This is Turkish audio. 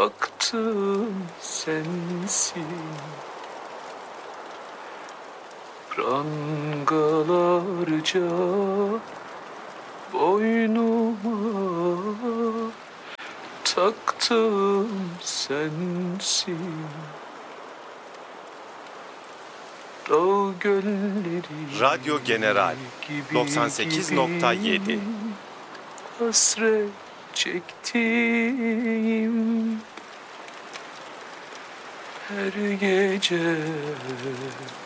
Taktım sensin, prangalarca boynuma taktım sensin. Dağ gölleri Radyo General gibi 98.7 hasret çektiğim her gece